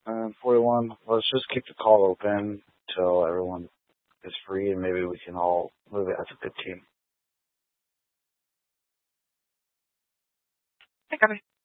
And 41, let's just keep the call open till everyone is free, and maybe we can all move it as a good team. I got it.